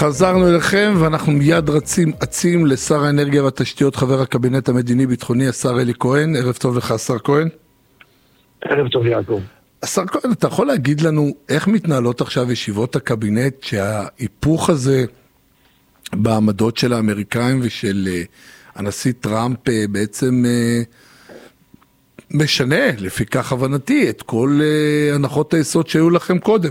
חזרנו אליכם ואנחנו מיד אצים לשר האנרגיה והתשתיות, חבר הקבינט המדיני-ביטחוני, השר אלי כהן. ערב טוב לך, השר כהן. ערב טוב, יעקב. השר כהן, אתה יכול להגיד לנו איך מתנהלות עכשיו ישיבות הקבינט, שההיפוך הזה בעמדות של האמריקאים ושל הנשיא טראמפ בעצם משנה, לפי כך הבנתי, את כל הנחות היסוד שהיו לכם קודם?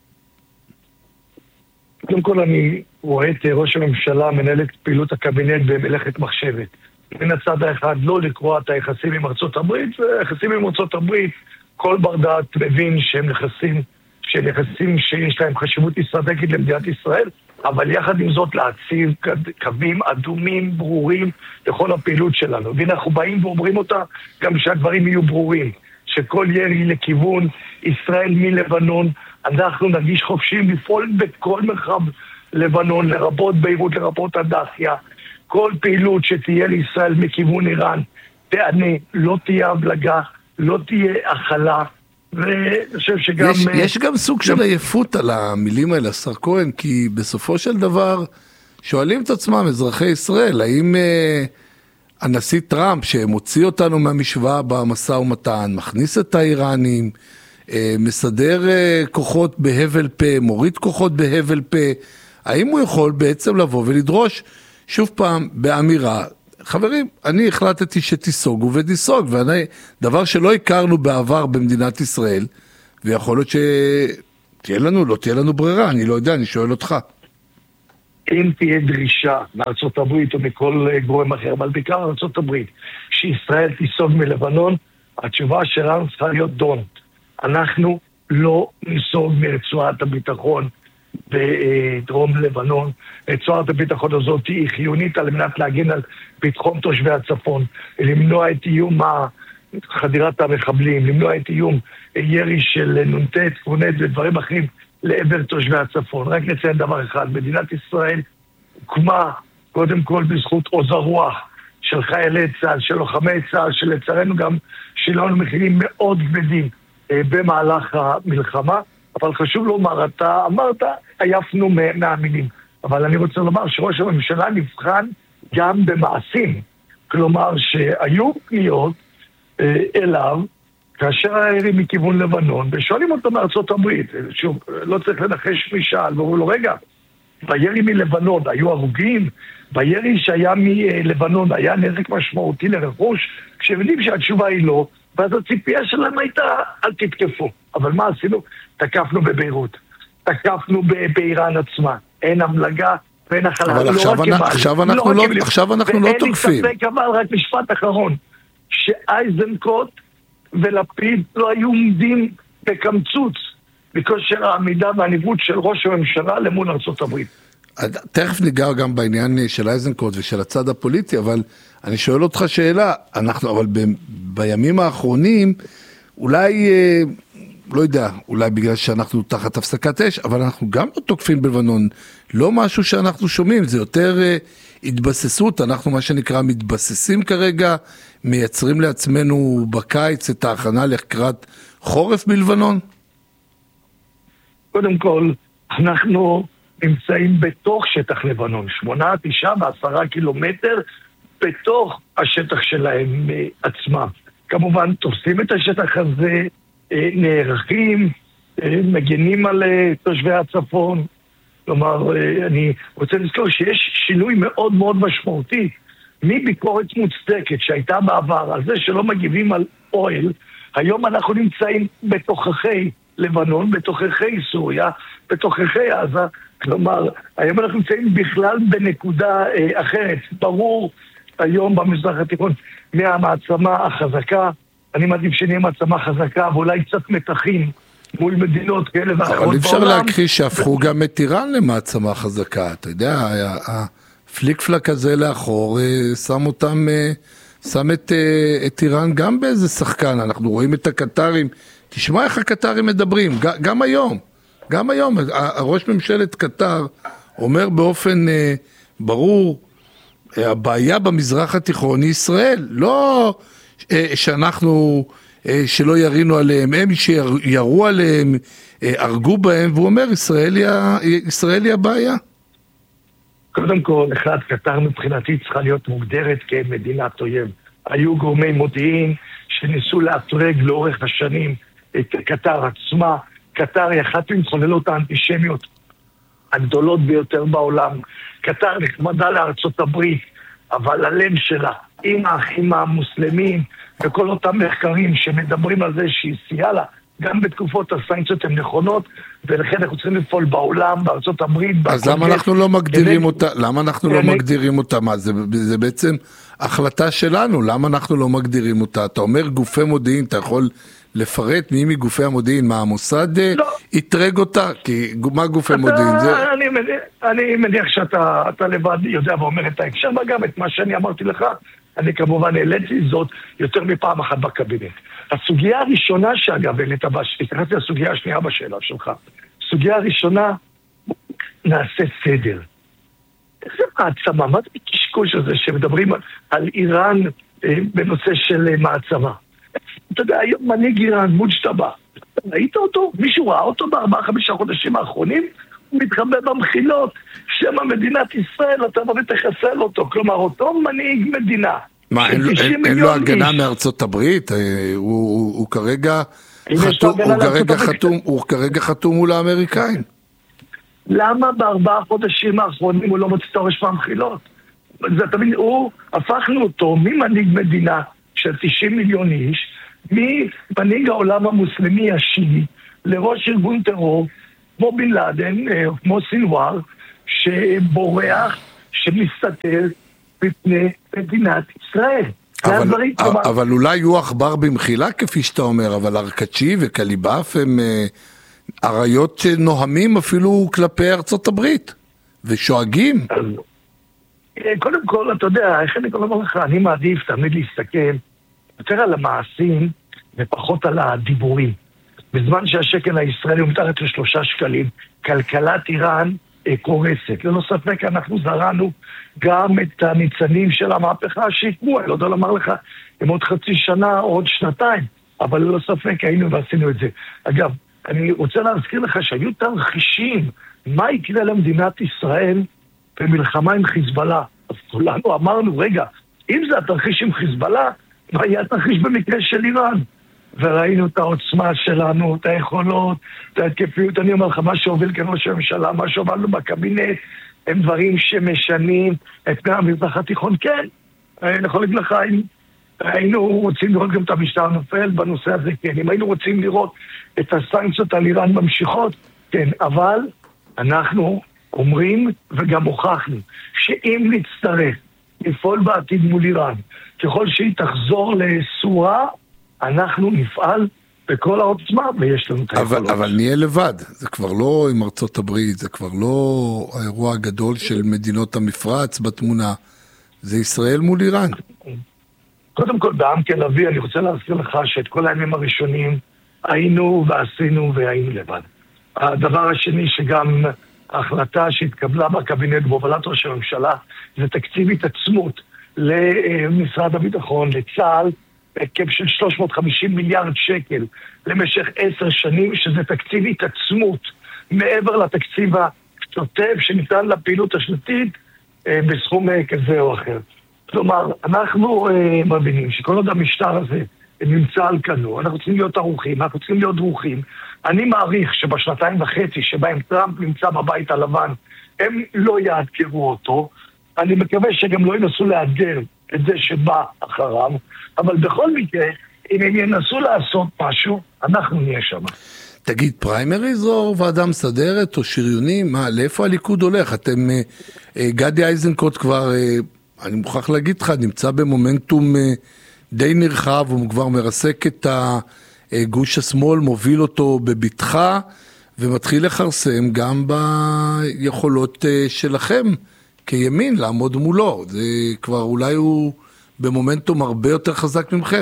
קודם כל אני רואה את ראש הממשלה מנהל את פעילות הקבינט במלאכת מחשבת. מן הצד האחד לא לקרוע את היחסים עם ארצות הברית, והיחסים עם ארצות הברית, כל בר דעת מבין שהם יחסים שיש להם חשיבות אסטרטגית למדינת ישראל, אבל יחד עם זאת להציב קווים אדומים ברורים לכל הפעילות שלנו. והנה אנחנו באים ואומרים אותה גם שהדברים יהיו ברורים, שכל ירי לכיוון ישראל מלבנון, אנחנו נרגיש חופשיים לפעול בכל מרחב לבנון, לרבות ביירות, לרבות הדסיה. כל פעילות שתהיה לישראל מכיוון איראן תענה, לא תהיה הבלגה, לא תהיה החלה. ואני חושב שגם... יש גם סוג של עייפות על המילים האלה, השר כהן, כי בסופו של דבר שואלים את עצמם אזרחי ישראל, האם הנשיא טראמפ שמוציא אותנו מהמשוואה במשא ומתן, מכניס את האיראנים, מסדר כוחות בהבל פה, מוריד כוחות בהבל פה, האם הוא יכול בעצם לבוא ולדרוש שוב פעם באמירה, חברים, אני החלטתי שתיסוגו ותיסוג, דבר שלא הכרנו בעבר במדינת ישראל, ויכול להיות שתהיה לנו, לא תהיה לנו ברירה, אני לא יודע, אני שואל אותך. אם תהיה דרישה מארצות הברית או מכל גורם אחר, אבל בעיקר מארצות הברית, שישראל תיסוג מלבנון, התשובה שלנו צריכה להיות don't. אנחנו לא ניסוג מרצועת הביטחון בדרום לבנון. רצועת הביטחון הזאת היא חיונית על מנת להגן על ביטחון תושבי הצפון, למנוע את איום חדירת המחבלים, למנוע את איום ירי של נונטט, קרונט ודברים אחרים לעבר תושבי הצפון. רק נציין דבר אחד, מדינת ישראל הוקמה קודם כל בזכות עוז הרוח של חיילי צה"ל, של לוחמי צה"ל, שלצערנו גם שילמנו מחירים מאוד כבדים במהלך המלחמה, אבל חשוב לומר, אתה אמרת, עייפנו מהמילים, אבל אני רוצה לומר שראש הממשלה נבחן גם במעשים, כלומר שהיו פניות אליו, כאשר הירי מכיוון לבנון, ושואלים אותו מארצות הברית, שוב, לא צריך לנחש מי שאל, ואומרו לו, רגע, בירי מלבנון היו הרוגים, בירי שהיה מלבנון היה נזק משמעותי לרכוש, כשהם יודעים שהתשובה היא לא, ואז הציפייה שלהם הייתה, אל תתקפו. אבל מה עשינו? תקפנו בביירות, תקפנו באיראן עצמה, אין המלגה ואין החלה. אבל עכשיו אנחנו לא תוקפים. ואין לי ספק, אבל רק משפט אחרון, שאייזנקוט ולפיד לא היו עומדים בקמצוץ בכושר העמידה והניווט של ראש הממשלה למול ארצות הברית. תכף ניגע גם בעניין של אייזנקוט ושל הצד הפוליטי, אבל אני שואל אותך שאלה, אבל בימים האחרונים, אולי, לא יודע, אולי בגלל שאנחנו תחת הפסקת אש, אבל אנחנו גם לא תוקפים בלבנון, לא משהו שאנחנו שומעים, זה יותר התבססות, אנחנו מה שנקרא מתבססים כרגע, מייצרים לעצמנו בקיץ את ההכנה לקראת חורף בלבנון? קודם כל, אנחנו נמצאים בתוך שטח לבנון, 8, 9 ו10 קילומטר בתוך השטח שלהם עצמם. כמובן, תופסים את השטח הזה, נערכים, מגנים על תושבי הצפון. כלומר, אני רוצה לזכור שיש שינוי מאוד מאוד משמעותי מביקורת מוצדקת שהייתה בעבר על זה שלא מגיבים על אוהל. היום אנחנו נמצאים בתוככי לבנון, בתוככי סוריה, בתוככי עזה. כלומר, היום אנחנו נמצאים בכלל בנקודה אחרת. ברור היום במזרח התיכון מהמעצמה החזקה, אני מעדיף שנהיה מעצמה חזקה ואולי קצת מתחים מול מדינות כאלה ואחרות בעולם. אבל אפשר להכחיש שהפכו גם את איראן למעצמה חזקה, אתה יודע, הפליק פלק הזה לאחור שם את איראן גם באיזה שחקן, אנחנו רואים את הקטרים, תשמע איך הקטרים מדברים, גם היום, הראש ממשלת קטר אומר באופן ברור, הבעיה במזרח התיכון היא ישראל, לא שאנחנו, שלא ירינו עליהם, הם שירו עליהם, הרגו בהם, והוא אומר, ישראל היא הבעיה. קודם כל, קטר מבחינתי צריכה להיות מוגדרת כמדינת אויב. היו גורמי מודיעין שניסו לאתרג לאורך השנים את קטר עצמה. קטר היא אחת ממחוללות האנטישמיות הגדולות ביותר בעולם. קטר נחמדה לארצות הברית, אבל הלב שלה, עם האחים המוסלמים וכל אותם מחקרים שמדברים על זה שהיא סייעה לה, גם בתקופות הסנקציות הן נכונות, ולכן אנחנו צריכים לפעול בעולם, בארצות הברית. אז למה אנחנו לא מגדירים אותה? למה אנחנו לא מגדירים אותה? מה, זה בעצם החלטה שלנו, למה אנחנו לא מגדירים אותה? אתה אומר גופי מודיעין, אתה יכול לפרט מי מגופי המודיעין, מה המוסד יתרג אותה? כי מה גופי מודיעין? אני מניח שאתה לבד יודע ואומר את ההקשר, וגם את מה שאני אמרתי לך, אני כמובן העליתי זאת יותר מפעם אחת בקבינט. הסוגיה הראשונה שאגב, התייחסתי לסוגיה השנייה בשאלה שלך. הסוגיה הראשונה, נעשה סדר. איזה מעצמה, מה זה קשקוש הזה שמדברים על איראן בנושא של מעצמה? אתה יודע, היום מנהיג איראן, מוג'טבא, ראית אותו? מישהו ראה אותו ב4-5 חודשים האחרונים? הוא מתחבא במחילות, שם מדינת ישראל, אתה בא ותחסל אותו. כלומר, אותו מנהיג מדינה. מה, אין לו הגנה מארצות הברית? הוא כרגע חתום מול האמריקאים. למה ב4 חודשים האחרונים הוא לא מוציא את הראש מהמחילות? זה תמיד, הפכנו אותו ממנהיג מדינה של 90 מיליון איש, ממנהיג העולם המוסלמי השיעי, לראש ארגון טרור, כמו בן לאדן, כמו סינואר, שבורח, שמסתתר בפני מדינת ישראל. אבל אולי הוא עכבר במחילה כפי שאתה אומר, אבל ארקצ'י וקליבאף הם עריות שנוהמים אפילו כלפי ארצות הברית, ושואגים. קודם כל, אתה יודע, איך אני אומר לך, אני מעדיף תמיד להסתכל יותר על המעשים ופחות על הדיבורים. בזמן שהשקל הישראלי הוא מתחת ל3 שקלים, כלכלת איראן קורסת. ללא ספק אנחנו זרענו גם את הניצנים של המהפכה שהתמו, אני לא יודע לומר לך, עם עוד חצי שנה או עוד שנתיים, אבל ללא ספק היינו ועשינו את זה. אגב, אני רוצה להזכיר לך שהיו תרחישים, מה יקרה למדינת ישראל במלחמה עם חיזבאללה. אז כולנו אמרנו, רגע, אם זה התרחיש עם חיזבאללה, מה יהיה התרחיש במקרה של איראן? וראינו את העוצמה שלנו, את היכולות, את ההתקפיות. אני אומר לך, מה שהוביל כראש הממשלה, מה שהובלנו בקבינט, הם דברים שמשנים את פני המזרח התיכון. כן, אני יכול להגיד לך, אם היינו רוצים לראות גם את המשטר נופל בנושא הזה, כן. אם היינו רוצים לראות את הסנקציות על איראן ממשיכות, כן. אבל אנחנו אומרים וגם הוכחנו, שאם נצטרך לפעול בעתיד מול איראן, ככל שהיא תחזור לסורה, אנחנו נפעל בכל העוצמה, ויש לנו את היכולות. אבל נהיה לבד, זה כבר לא עם ארצות הברית, זה כבר לא האירוע הגדול של מדינות המפרץ בתמונה, זה ישראל מול איראן. קודם כל, בעם תל אביב, אני רוצה להזכיר לך שאת כל הימים הראשונים היינו ועשינו והיינו לבד. הדבר השני שגם ההחלטה שהתקבלה בקבינט בהובלת ראש הממשלה, זה תקציב התעצמות למשרד הביטחון, לצה"ל, בהיקף של 350 מיליארד שקל למשך 10 שנים, שזה תקציב התעצמות מעבר לתקציב השוטף שניתן לפעילות השנתית בסכום כזה או אחר. כלומר, אנחנו מבינים שכל עוד המשטר הזה נמצא על כנו, אנחנו צריכים להיות ערוכים, אנחנו צריכים להיות דרוכים. אני מעריך שבשנתיים וחצי שבהם טראמפ נמצא בבית הלבן, הם לא יאתגרו אותו. אני מקווה שגם לא ינסו לאתגר את זה שבא אחריו, אבל בכל מקרה, אם הם ינסו לעשות משהו, אנחנו נהיה שם. תגיד, פריימריז או ועדה מסדרת או שריונים? מה, לאיפה הליכוד הולך? אתם, גדי איזנקוט כבר, אני מוכרח להגיד לך, נמצא במומנטום די נרחב, הוא כבר מרסק את גוש השמאל, מוביל אותו בביטחה, ומתחיל לחרסם גם ביכולות שלכם כימין לעמוד מולו. זה כבר אולי הוא במומנטום הרבה יותר חזק ממכם.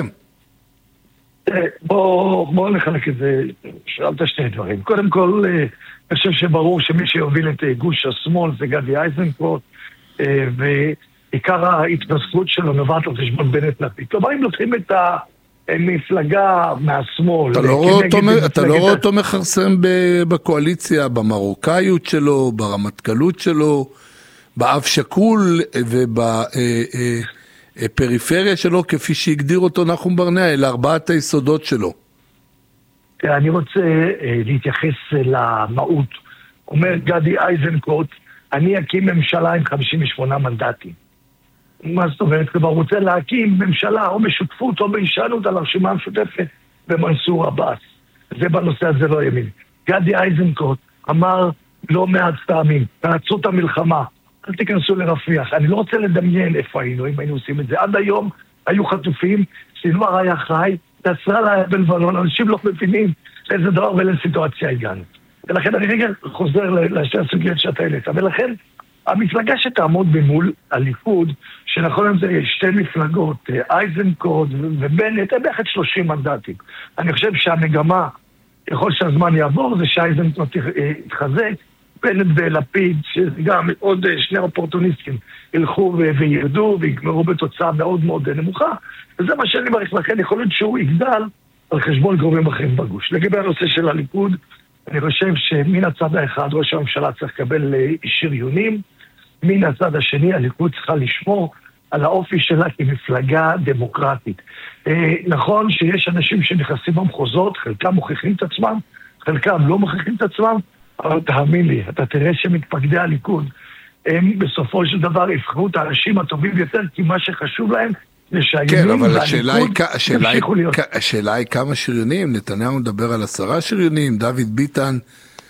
בואו נחלק את זה, שאלת שני דברים. קודם כל, אני חושב שברור שמי שיוביל את גוש השמאל זה גדי איזנקוט, ועיקר ההתנסות שלו נובעת על חשבון בנט לפיד. כלומר, אם לוקחים את המפלגה מהשמאל... אתה לא רואה אותו מחרסם בקואליציה, במרוקאיות שלו, ברמטכ"לות שלו, באב שקול ובפריפריה שלו, כפי שהגדיר אותו נחום ברנע, אלה 4 היסודות שלו. אני רוצה להתייחס למהות. אומר גדי איזנקוט, אני אקים ממשלה עם 58 מנדטים. מה זאת אומרת? כבר רוצה להקים ממשלה או בשותפות או בהישענות על הרשימה המשותפת במנסור עבאס. זה בנושא הזה לא ימין. גדי איזנקוט אמר לא מעט פעמים, תעצרו את המלחמה, אל תיכנסו לרפיח. אני לא רוצה לדמיין איפה היינו, אם היינו עושים את זה. עד היום היו חטופים, סינואר היה חי, נסראללה היה בלבנון, אנשים לא מבינים לאיזה דבר ולאיזה סיטואציה הגענו. ולכן אני רגע חוזר לשתי הסוגיות שאתה העלית. ולכן המפלגה שתעמוד במול הליכוד, שנכון עם זה שתי מפלגות, איזנקוט ובנט, הם ביחד 30 מנדטים. אני חושב שהמגמה, ככל שהזמן יעבור, זה שאיזנקוט יתחזק, בנט ולפיד, שגם עוד שני אופורטוניסטים ילכו וירדו ויגמרו בתוצאה מאוד מאוד נמוכה, וזה מה שאני מעריך. לכן יכול להיות שהוא יגדל על חשבון גורמים אחרים בגוש. לגבי הנושא של הליכוד, אני חושב שמן הצד האחד ראש הממשלה צריך לקבל שריונים, מן הצד השני הליכוד צריכה לשמור על האופי שלה כמפלגה דמוקרטית. נכון שיש אנשים שנכנסים במחוזות, חלקם מוכיחים את עצמם, חלקם לא מוכיחים את עצמם, אבל תאמין לי, אתה תראה שמתפקדי הליכוד, הם בסופו של דבר יבחרו את האנשים הטובים ביותר, כי מה שחשוב להם זה שהימין והליכוד ימשיכו להיות. השאלה היא כמה שריונים, נתניהו מדבר על 10 שריונים, דוד ביטן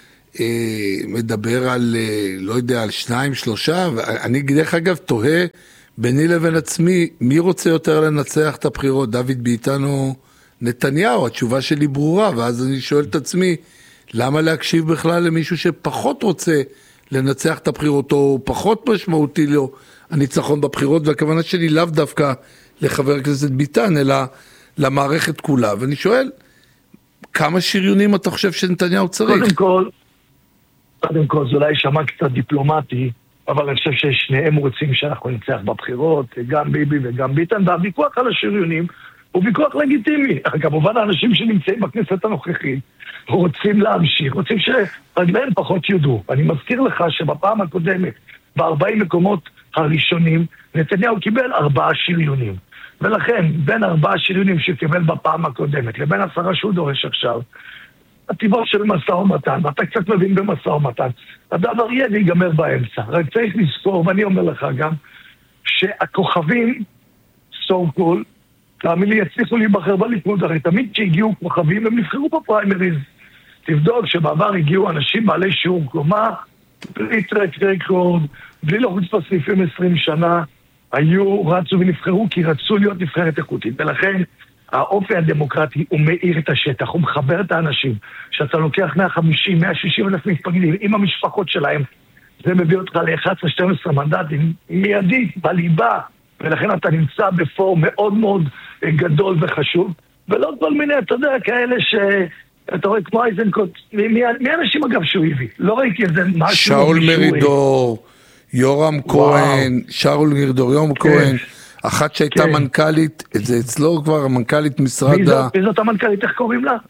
מדבר על, לא יודע, על 2-3, ואני דרך אגב תוהה ביני לבין עצמי, מי רוצה יותר לנצח את הבחירות, דוד ביטן או נתניהו? התשובה שלי ברורה, ואז אני שואל את עצמי, למה להקשיב בכלל למישהו שפחות רוצה לנצח את הבחירות, או פחות משמעותי לו הניצחון בבחירות, והכוונה שלי לאו דווקא לחבר הכנסת ביטן, אלא למערכת כולה. ואני שואל, כמה שריונים אתה חושב שנתניהו צריך? קודם כל, זה אולי שמע קצת דיפלומטי, אבל אני חושב ששניהם רוצים שאנחנו נצח בבחירות, גם ביבי וגם ביטן, והוויכוח על השריונים הוא ויכוח לגיטימי. כמובן, האנשים שנמצאים בכנסת הנוכחית רוצים להמשיך, רוצים שרגליהם פחות יודו. אני מזכיר לך שבפעם הקודמת, ב-40 מקומות הראשונים, נתניהו קיבל 4 שריונים. ולכן, בין 4 שריונים שקיבל בפעם הקודמת, לבין 10 שהוא דורש עכשיו, הטבעו של מסע ומתן, ואתה קצת מבין במסע ומתן, הדבר יהיה ויגמר באמצע. רק צריך לזכור, ואני אומר לך גם, שהכוכבים, so cool, תאמין לי, יצליחו להיבחר בליכוד, הרי תמיד שהגיעו כוכבים, הם נבחרו בפריימריז. תבדוק שבעבר הגיעו אנשים בעלי שיעור קומה, בלי טרק רקורד, בלי לחוץ בסניפים 20 שנה, רצו ונבחרו כי רצו להיות נבחרת איכותית. ולכן, האופי הדמוקרטי הוא מאיר את השטח, הוא מחבר את האנשים. שאתה לוקח 150, 160 אלף מתפקדים עם המשפחות שלהם, זה מביא אותך ל-11-12 מנדטים מיידית, בליבה, ולכן אתה נמצא בפורום מאוד מאוד גדול וחשוב, ולא כל מיני, אתה יודע, כאלה אתה רואה כמו איזנקוט, מי אנשים אגב שהוא הביא? לא ראיתי איזה משהו. שאול מרידור, יורם כהן, שאול מרידור, יורם כהן, אחת שהייתה מנכ"לית, זה אצלו כבר מנכ"לית משרד וזאת המנכ"לית, איך קוראים לה?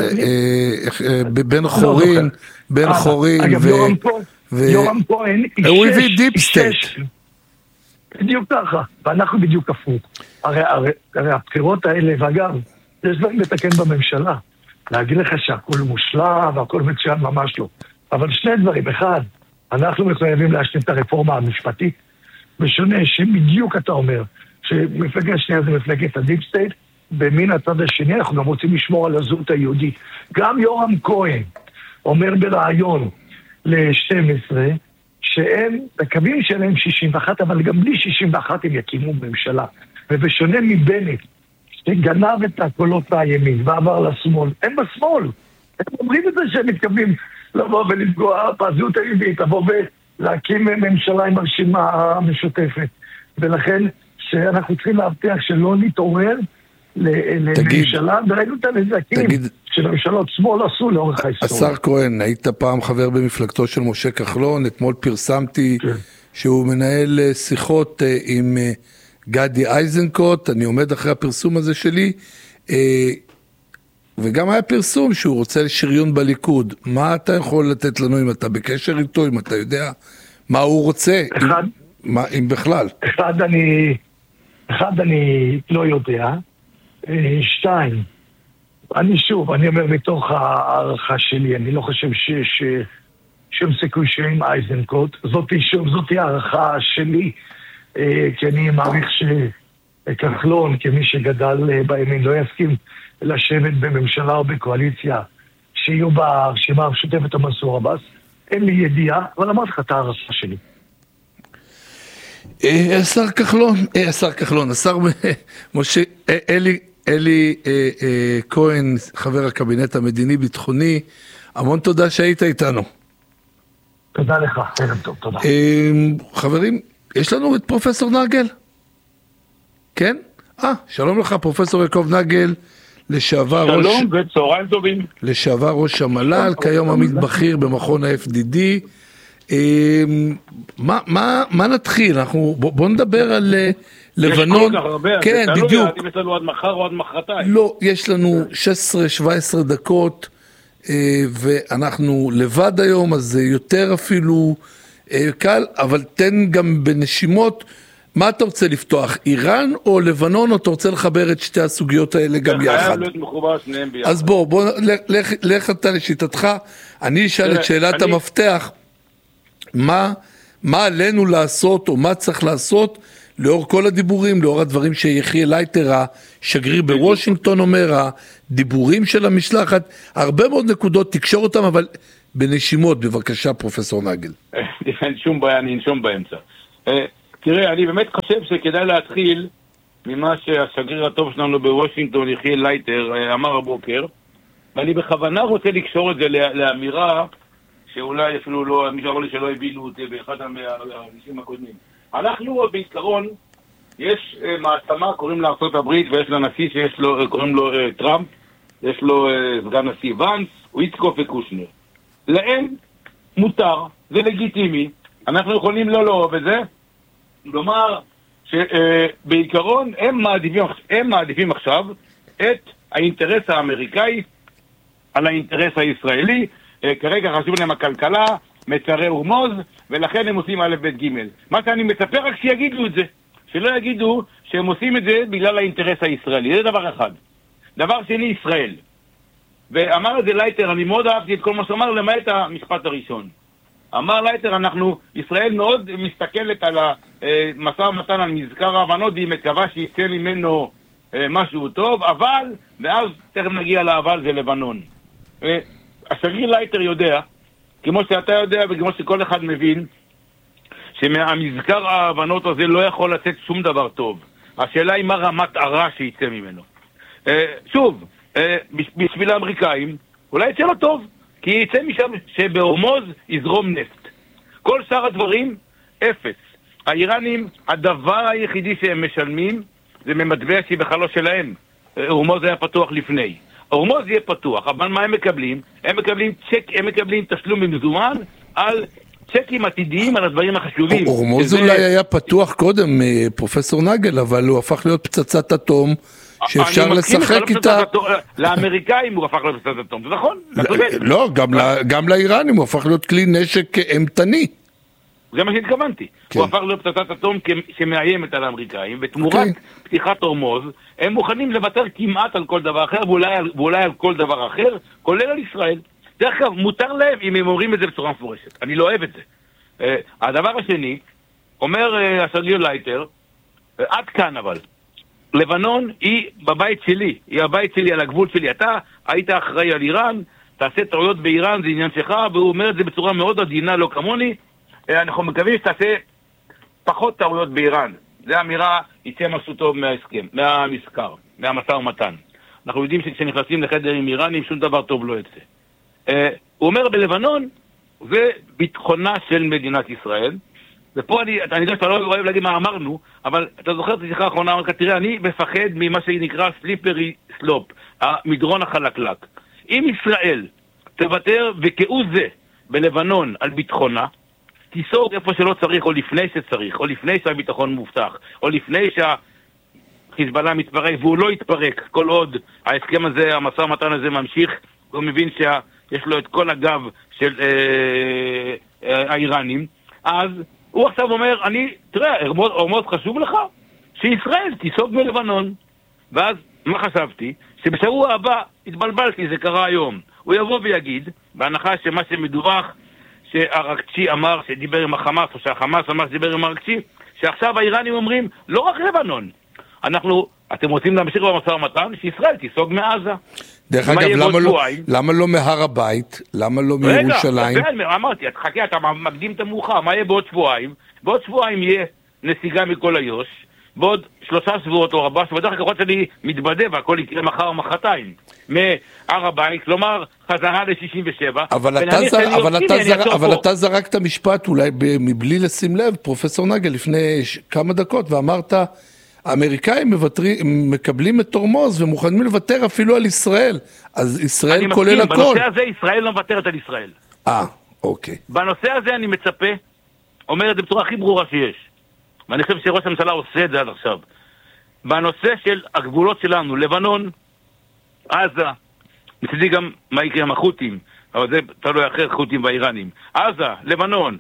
בן חורין, בן חורין. אגב, יורם כהן, הוא הביא דיפ סטייט. בדיוק ככה, ואנחנו בדיוק הפוך. הרי הבחירות האלה, ואגב, יש דברים לתקן בממשלה. להגיד לך שהכל מושלם והכל מצוין, ממש לא. אבל שני דברים, אחד, אנחנו מחויבים להשלים את הרפורמה המשפטית, בשונה שבדיוק אתה אומר, שמפלגה שנייה זה מפלגת הדיפ סטייט, במין הצד השני אנחנו גם רוצים לשמור על הזהות היהודית. גם יורם כהן אומר ברעיון ל-12, שהם מקווים שלהם 61, אבל גם בלי 61 הם יקימו ממשלה. ובשונה מבנט, שגנב את הקולות מהימין ועבר לשמאל, הם בשמאל. הם אומרים את זה שהם מתכוונים לבוא ולפגוע בזהות היהודית, לבוא ולהקים ממשלה עם הרשימה המשותפת. ולכן שאנחנו צריכים להבטיח שלא נתעורר לממשלה, וראינו את הנזקים שלממשלות שמאל עשו לאורך ההיסטוריה. השר כהן, היית פעם חבר במפלגתו של משה כחלון, אתמול פרסמתי שהוא מנהל שיחות עם גדי איזנקוט, אני עומד אחרי הפרסום הזה שלי, וגם היה פרסום שהוא רוצה לשריון בליכוד. מה אתה יכול לתת לנו אם אתה בקשר איתו, אם אתה יודע מה הוא רוצה, אם בכלל. אחד אני לא יודע. שתיים, אני אומר מתוך הערכה שלי, אני לא חושב שיש שום סיכוי שעם אייזנקוט, זאתי הערכה שלי, כי אני מעריך שכחלון, כמי שגדל בימין, לא יסכים לשבת בממשלה או בקואליציה, שיהיו ברשימה המשותפת המנסור עבאס. אין לי ידיעה, אבל אמרתי לך את הערכה שלי. השר משה, אלי כהן, חבר הקבינט המדיני-ביטחוני, המון תודה שהיית איתנו. תודה לך, ערב טוב, תודה. חברים, יש לנו את פרופסור נגל? כן? שלום לך, פרופסור יעקב נגל, לשעבר שלום וצהריים טובים. לשעבר ראש המל"ל, כיום עמית בכיר במכון ה-FDD. מה נתחיל? בוא נדבר על לבנון. יש כל כך הרבה, כן, זה בדיוק. תלוי, יש לנו עד מחר או עד מחרתיים. לא, יש לנו 16-17 דקות, ואנחנו לבד היום, אז זה יותר אפילו קל, אבל תן גם בנשימות. מה אתה רוצה לפתוח, איראן או לבנון, או אתה רוצה לחבר את שתי הסוגיות האלה גם יחד? חייב להיות מחובר שניהם ביחד. אז בוא, לך אתה לשיטתך, אני אשאל את שאלת המפתח, מה עלינו לעשות, או מה צריך לעשות, לאור כל הדיבורים, לאור הדברים שיחיאל לייטר, השגריר בוושינגטון אומר, הדיבורים של המשלחת, הרבה מאוד נקודות, תקשור אותם, אבל בנשימות, בבקשה, פרופסור נגל. אין שום בעיה, אני אנשום באמצע. תראה, אני באמת חושב שכדאי להתחיל ממה שהשגריר הטוב שלנו בוושינגטון, יחיאל לייטר, אמר הבוקר, ואני בכוונה רוצה לקשור את זה לאמירה שאולי אפילו לא, מי שאמר לי שלא הבינו אותי באחד מהאנשים הקודמים. אנחנו בעיקרון, יש מעצמה, קוראים לארצות הברית, ויש לנשיא קוראים לו טראמפ, יש לו סגן נשיא ואנס, ויטקוף וקושנר. להם מותר, זה לגיטימי, אנחנו יכולים לא לאהוב את זה, כלומר שבעיקרון הם מעדיפים עכשיו את האינטרס האמריקאי על האינטרס הישראלי. כרגע חשוב להם הכלכלה, מצרי הורמוז, ולכן הם עושים א' ב' ג'. מה שאני מצפה רק שיגידו את זה, שלא יגידו שהם עושים את זה בגלל האינטרס הישראלי. זה דבר אחד. דבר שני, ישראל. ואמר את זה לייטר, אני מאוד אהבתי את כל מה שאמר, למעט המשפט הראשון. אמר לייטר, ישראל מאוד מסתכלת על המשא ומתן על מזכר ההבנות, והיא מקווה שיצא ממנו משהו טוב, אבל, ואז תכף נגיע לאבל, זה לבנון. השגריר לייטר יודע, כמו שאתה יודע וכמו שכל אחד מבין, שמהמזכר ההבנות הזה לא יכול לצאת שום דבר טוב. השאלה היא מה רמת הרע שיצא ממנו. שוב, בשביל האמריקאים, אולי יצא לו טוב, כי יצא משם שבהורמוז יזרום נפט. כל שאר הדברים, אפס. האיראנים, הדבר היחידי שהם משלמים, זה ממטבע שהיא בכלל לא שלהם. הורמוז היה פתוח לפני. הורמוז יהיה פתוח, אבל מה הם מקבלים? הם מקבלים תשלום במזומן על צ'קים עתידיים על הדברים החשובים. הורמוז אולי היה פתוח קודם, פרופסור נגל, אבל הוא הפך להיות פצצת אטום שאפשר לשחק איתה. לאמריקאים הוא הפך להיות פצצת אטום, זה נכון? לא, גם לאיראנים הוא הפך להיות כלי נשק אמתני. זה מה שהתכוונתי. הוא הפך להיות פצצת אטום שמאיימת על האמריקאים, ותמורת פתיחת הורמוז, הם מוכנים לוותר כמעט על כל דבר אחר, ואולי על כל דבר אחר, כולל על ישראל. דרך אגב, מותר להם אם הם אומרים את זה בצורה מפורשת. אני לא אוהב את זה. הדבר השני, אומר השגריר לייטר, עד כאן אבל, לבנון היא בבית שלי, היא הבית שלי על הגבול שלי. אתה היית אחראי על איראן, תעשה טעויות באיראן, זה עניין שלך, והוא אומר את זה בצורה מאוד עדינה, לא כמוני. אנחנו מקווים שתעשה פחות טעויות באיראן. זו אמירה, יצא משהו טוב מההסכם, מהמזכר, מהמשא ומתן. אנחנו יודעים שכשנכנסים לחדר עם איראנים, שום דבר טוב לא יצא. הוא אומר בלבנון, זה ביטחונה של מדינת ישראל, ופה אני יודע שאתה לא אוהב להגיד מה אמרנו, אבל אתה זוכר את השיחה האחרונה, אמרת, תראה, אני מפחד ממה שנקרא סליפרי סלופ, המדרון החלקלק. אם ישראל תוותר וכאו זה בלבנון על ביטחונה, תיסוג איפה שלא צריך, או לפני שצריך, או לפני שהביטחון מובטח, או לפני שהחיזבאללה מתפרק, והוא לא יתפרק כל עוד ההסכם הזה, המשא ומתן הזה ממשיך, הוא מבין שיש לו את כל הגב של האיראנים. אז הוא עכשיו אומר, תראה, הורמוז חשוב לך? שישראל תיסוג מלבנון. ואז, מה חשבתי? שבשבוע הבא, התבלבלתי, זה קרה היום. הוא יבוא ויגיד, בהנחה שמה שמדווח, שהרקצ'י אמר שדיבר עם החמאס, או שהחמאס אמר שדיבר עם הרקצ'י, שעכשיו האיראנים אומרים, לא רק לבנון, אתם רוצים להמשיך במשא ומתן, שישראל תיסוג מעזה. דרך אגב, למה לא מהר הבית? למה לא מירושלים? רגע, אמרתי, חכה, אתה מקדים את המאוחר, מה יהיה בעוד שבועיים? בעוד שבועיים יהיה נסיגה מכל איו"ש, בעוד 3 שבועות או 4 שבועות, דרך כלל שאני מתבדה והכל יקרה מחר או מחרתיים. מהר הבית, כלומר חזרה ל-67. אבל אתה זרקת משפט אולי מבלי לשים לב, פרופסור נגל, לפני כמה דקות, ואמרת, האמריקאים מקבלים את הורמוז ומוכנים לוותר אפילו על ישראל. אז ישראל כולל הכל. בנושא הזה ישראל לא מוותרת על ישראל. אוקיי. בנושא הזה אני מצפה, אומר את זה בצורה הכי ברורה שיש. ואני חושב שראש הממשלה עושה את זה עד עכשיו. בנושא של הגבולות שלנו, לבנון, עזה, מצדי גם מה יקרה עם החות'ים, אבל זה תלוי אחר, חות'ים והאיראנים. עזה, לבנון,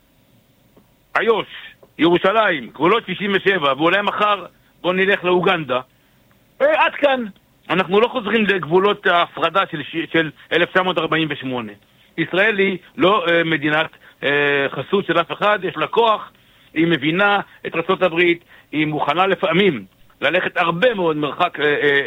איו"ש, ירושלים, גבולות 67, ואולי מחר בוא נלך לאוגנדה. עד כאן, אנחנו לא חוזרים לגבולות ההפרדה של 1948. ישראל היא לא מדינת חסות של אף אחד, יש לה כוח, היא מבינה את ארצות הברית, היא מוכנה לפעמים ללכת הרבה מאוד מרחק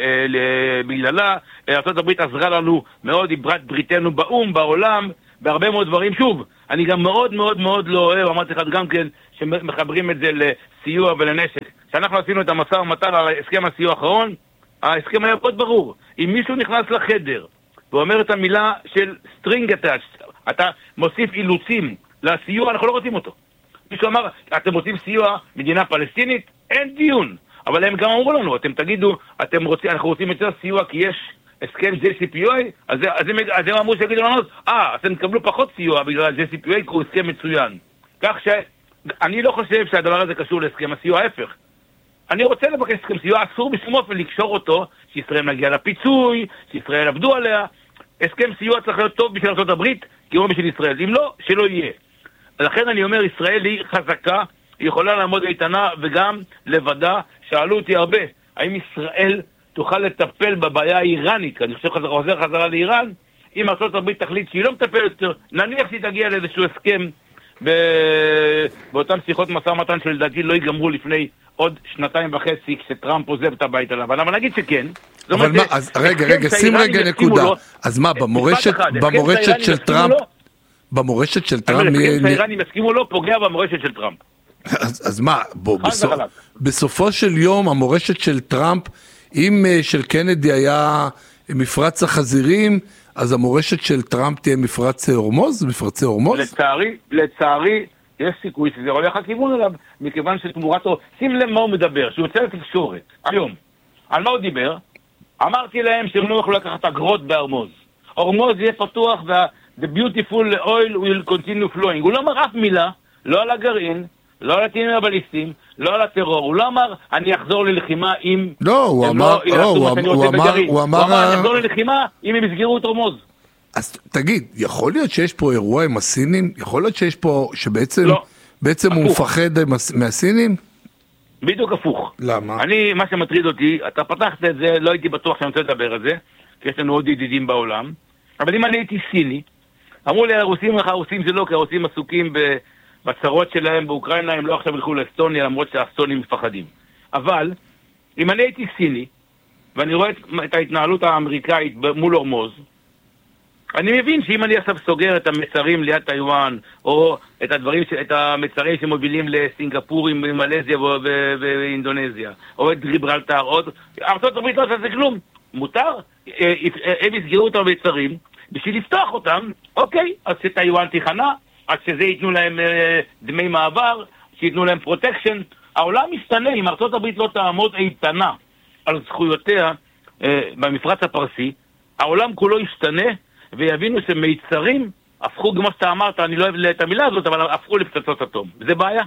בגללה. ארצות הברית עזרה לנו מאוד, היא בריתנו באום, בעולם, בהרבה מאוד דברים. שוב, אני גם מאוד מאוד מאוד לא אוהב, אמרתי לך גם כן, שמחברים את זה לסיוע ולנשק. כשאנחנו עשינו את המשא ומתן על הסכם הסיוע האחרון, ההסכם היה מאוד ברור. אם מישהו נכנס לחדר ואומר את המילה של string attached, אתה מוסיף אילוצים לסיוע, אנחנו לא רוצים אותו. מישהו אמר, אתם רוצים סיוע מדינה פלסטינית? אין דיון. אבל הם גם אמרו לנו, אתם תגידו, אנחנו רוצים יותר סיוע כי יש הסכם JCPOA, אז הם אמרו שיגידו לנו, אתם תקבלו פחות סיוע בגלל JCPOA, כי הוא הסכם מצוין. כך שאני לא חושב שהדבר הזה קשור להסכם הסיוע, ההפך. אני רוצה לבקש הסכם סיוע, אסור בשום אופן לקשור אותו, שישראל נגיע לפיצוי, שישראל עבדו עליה. הסכם סיוע צריך להיות טוב בשביל ארצות הברית, כמו בשביל ישראל. אם לא, שלא יהיה. לכן אני אומר, ישראל היא חזקה, היא יכולה לעמוד איתנה וגם לבדה. שאלו אותי הרבה, האם ישראל תוכל לטפל בבעיה האיראנית? אני חושב חוזר חזרה לאיראן, אם ארצות הברית תחליט שהיא לא מטפלת יותר, נניח שהיא תגיע לאיזשהו הסכם באותן שיחות משא ומתן שלדעתי לא ייגמרו לפני עוד 2.5 כשטראמפ עוזב את הבית עליו, אבל נגיד שכן. אבל מה, אז רגע, שים רגע נקודה. אז מה, במורשת של טראמפ, במורשת של טראמפ... הסכם שהאיראנים יסכימו לו פוגע במורשת של טראמפ. אז מה, בסופו של יום המורשת של טראמפ, אם של קנדי היה מפרץ החזירים, אז המורשת של טראמפ תהיה מפרצי הורמוז? לצערי, יש סיכוי שזה הולך הכיוון אליו, מכיוון שתמורתו, שים לב מה הוא מדבר, שהוא יוצא לתקשורת, היום. על מה הוא דיבר? אמרתי להם שהם לא יכולו לקחת אגרות בהורמוז. הורמוז יהיה פתוח the beautiful oil will continue flowing. הוא לא אמר אף מילה, לא על הגרעין, לא על הטילים הבליסטיים, לא על הטרור. הוא לא אמר, אני אחזור ללחימה אם... לא, הוא אמר... הוא אמר, אני אחזור ללחימה אם הם יסגרו את הורמוז. אז תגיד, יכול להיות שיש פה אירוע עם הסינים? יכול להיות שיש פה, שבעצם הוא מפחד מהסינים? בדיוק הפוך. למה? מה שמטריד אותי, אתה פתחת את זה, לא הייתי בטוח שאני רוצה לדבר על זה, כי יש לנו עוד ידידים בעולם, אבל אם אני הייתי סיני, אמרו לי, הרוסים זה לא, כי הרוסים עסוקים בצרות שלהם באוקראינה, הם לא עכשיו ילכו לאסטוניה, למרות שהאסטונים מפחדים. אבל, אם אני הייתי סיני, ואני רואה את ההתנהלות האמריקאית מול הורמוז, אני מבין שאם אני עכשיו סוגר את המצרים ליד טיואן, או את המצרים שמובילים לסינגפורים, מלזיה ואינדונזיה, או את גיברלטר, ארצות הברית לא עושה זה כלום. מותר? הם יסגרו את המצרים, בשביל לפתוח אותם, אוקיי, אז שטיואן תיכנע, אז שזה ייתנו להם דמי מעבר, שייתנו להם פרוטקשן. העולם משתנה, אם ארצות הברית לא תעמוד איתנה על זכויותיה במפרץ הפרסי, העולם כולו ישתנה, ויבינו שמיצרים הפכו, כמו שאתה אמרת, אני לא אוהב את המילה הזאת, אבל הפכו לפצצות אטום. זה בעיה.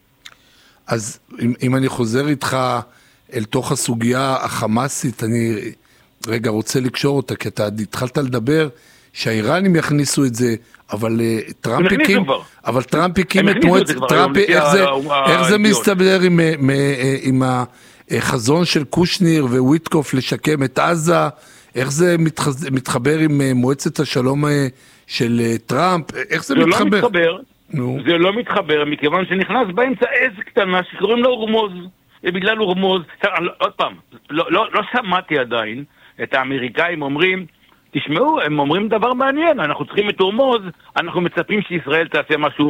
אז אם אני חוזר איתך אל תוך הסוגיה החמאסית, אני רגע רוצה לקשור אותה, כי אתה התחלת לדבר שהאיראנים יכניסו את זה, אבל טראמפ הקים את מועצת, איך זה מסתדר עם החזון של קושניר וויטקוף לשקם את עזה, איך זה מתחבר עם מועצת השלום של טראמפ, איך זה מתחבר? זה לא מתחבר, מכיוון שנכנס באמצע עז קטנה שקוראים לו הורמוז, ובגלל הורמוז, עוד פעם, לא שמעתי עדיין את האמריקאים אומרים, תשמעו, הם אומרים דבר מעניין, אנחנו צריכים את הורמוז, אנחנו מצפים שישראל תעשה משהו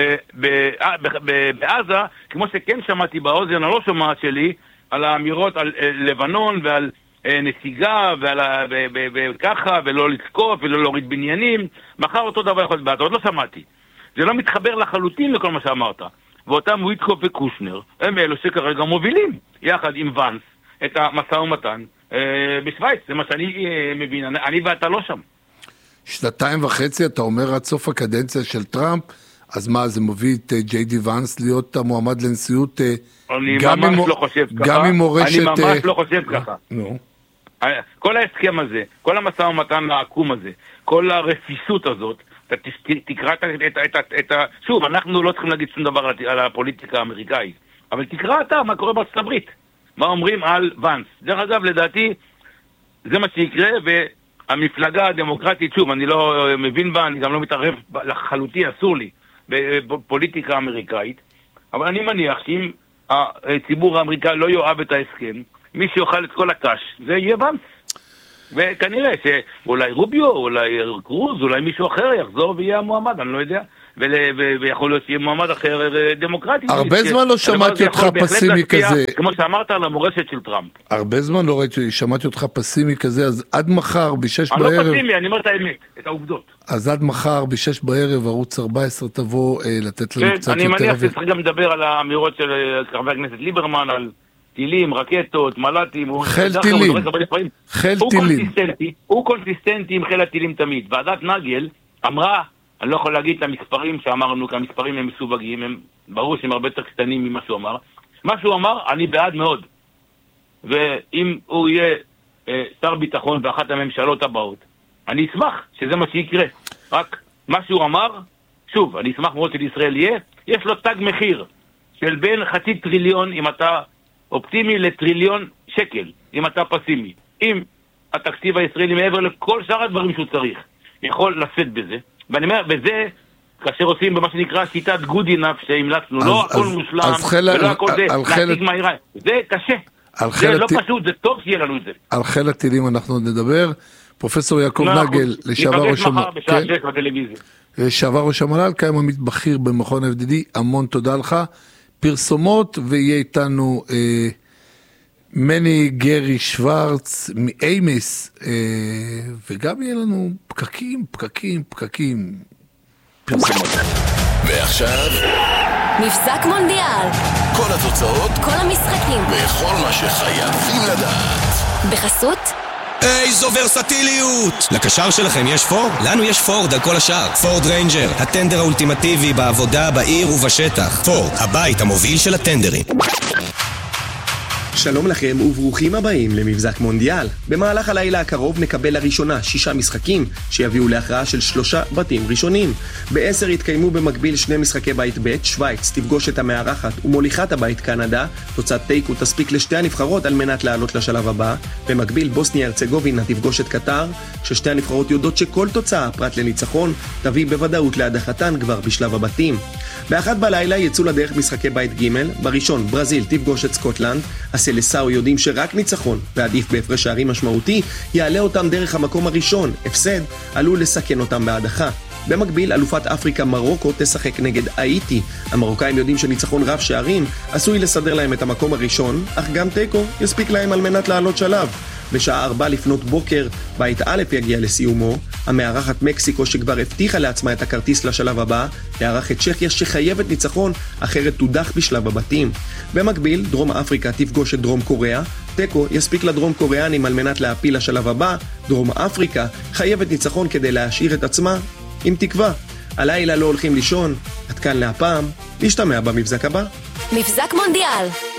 בעזה, כמו שכן שמעתי באוזן הלא שומעת שלי, על האמירות על לבנון ועל נסיגה וככה, ולא לתקוף ולא להוריד בניינים, מחר אותו דבר יכול להיות, עוד לא שמעתי. זה לא מתחבר לחלוטין לכל מה שאמרת. ואותם וויטקוף וקושנר, הם אלו שכרגע מובילים, יחד עם ונס, את המשא ומתן בשוויץ, זה מה שאני מבין, אני ואתה לא שם. 2.5, אתה אומר עד סוף הקדנציה של טראמפ, אז מה, זה מביא את ג'יי די ונס להיות המועמד לנשיאות? אני ממש לא חושב ככה. אני ממש לא חושב ככה. כל ההסכם הזה, כל המשא ומתן העקום הזה, כל הרפיסות הזאת, תקרא את שוב, אנחנו לא צריכים להגיד שום דבר על הפוליטיקה האמריקאית, אבל תקרא אתה מה קורה בארצות הברית, מה אומרים על ונס. דרך אגב, לדעתי, זה מה שיקרה, והמפלגה הדמוקרטית, שוב, אני לא מבין בה, אני גם לא מתערב לחלוטין, אסור לי, בפוליטיקה האמריקאית, אבל אני מניח שאם הציבור האמריקאי לא יאהב את ההסכם, מי שיוכל את כל הקש, זה יהיה ונס. וכנראה שאולי רוביו, אולי קרוז, אולי מישהו אחר יחזור ויהיה המועמד, אני לא יודע, ויכול להיות שיהיה מועמד אחר דמוקרטי. הרבה זמן לא שמעתי אותך פסימי כזה. כמו שאמרת על המורשת של טראמפ. הרבה זמן לא שמעתי אותך פסימי כזה, אז עד מחר ב-6 בערב... אני לא פסימי, אני אומר את האמת, את העובדות. אז עד מחר ב-6 בערב, ערוץ 14 תבוא לתת לנו קצת יותר... אני מניח שצריך גם לדבר על האמירות של חבר הכנסת ליברמן, על טילים, רקטות, מל"טים, חיל טילים. הוא קונסיסטנטי עם חיל הטילים תמיד. ועדת נגל אמרה, אני לא יכול להגיד את המספרים שאמרנו, כי המספרים הם מסווגים, הם ברור שהם הרבה יותר קטנים ממה שהוא אמר. מה שהוא אמר, אני בעד מאוד. ואם הוא יהיה שר ביטחון באחת הממשלות הבאות, אני אשמח שזה מה שיקרה. רק מה שהוא אמר, שוב, אני אשמח מאוד שלישראל יהיה, יש לו תג מחיר של בין 0.5 טריליון, אם אתה אופטימי, לטריליון שקל, אם אתה פסימי. אם התקציב הישראלי מעבר לכל שאר הדברים שהוא צריך, יכול לשאת בזה, ואני אומר, בזה, כאשר עושים במה שנקרא שיטת good enough שהמלצנו, לא הכל מושלם, ולא הכל זה, להציג מהירה, זה קשה, זה לא פשוט, זה טוב שיהיה לנו את זה. על חיל הטילים אנחנו נדבר. פרופסור יעקב נגל, לשעבר ראש המל"ל, קיים עמית בכיר במכון FDD, המון תודה לך. פרסומות, ויהיה איתנו מני גרי שוורץ מאיימס, וגם יהיה לנו פקקים, פרסומות. ועכשיו מבזק מונדיאל, כל התוצאות, כל המשחקים וכל מה שחייבים לדעת בחסות איזו ורסטיליות! לקשר שלכם יש פורד? לנו יש פורד על כל השאר. פורד ריינג'ר, הטנדר האולטימטיבי בעבודה, בעיר ובשטח. פורד, הבית המוביל של הטנדרים. שלום לכם וברוכים הבאים למבזק מונדיאל. במהלך הלילה הקרוב נקבל לראשונה 6 משחקים שיביאו להכרעה של 3 בתים ראשונים. ב-10 יתקיימו במקביל 2 משחקי בית ב', שוויץ תפגוש את המארחת ומוליכת הבית קנדה, תוצאת תיקו תספיק לשתי הנבחרות על מנת לעלות לשלב הבא. במקביל בוסניה הרצגובינה תפגוש את קטר, כששתי הנבחרות יודעות שכל תוצאה פרט לניצחון תביא בוודאות להדחתן כבר בשלב הבתים. באחת בלילה יצאו לדרך משחקי בית ג', בראשון ברזיל תפגוש את סקוטלנד, הסלסאו יודעים שרק ניצחון ועדיף בהפרש שערים משמעותי יעלה אותם דרך המקום הראשון, הפסד עלול לסכן אותם בהדחה. במקביל אלופת אפריקה מרוקו תשחק נגד האיטי, המרוקאים יודעים שניצחון רב שערים עשוי לסדר להם את המקום הראשון, אך גם טקו יספיק להם על מנת לעלות שלב. בשעה 4 לפנות בוקר, בית א' יגיע לסיומו, המארחת מקסיקו שכבר הבטיחה לעצמה את הכרטיס לשלב הבא, תארח את צ'כיה שחייבת ניצחון, אחרת תודח בשלב הבתים. במקביל, דרום אפריקה תפגוש את דרום קוריאה, טקו יספיק לדרום קוריאנים על מנת להפיל לשלב הבא, דרום אפריקה חייבת ניצחון כדי להשאיר את עצמה עם תקווה. הלילה לא הולכים לישון, עד כאן להפעם, להשתמע במבזק הבא. מבזק מונדיאל.